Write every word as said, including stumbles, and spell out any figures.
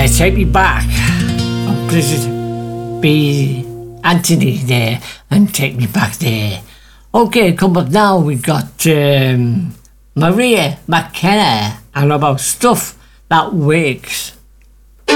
Yeah, Take Me Back from Blizzard B. Anthony there, and Take Me Back there. Okay, come up now, we got um, Maria McKenna and About Stuff That Wakes.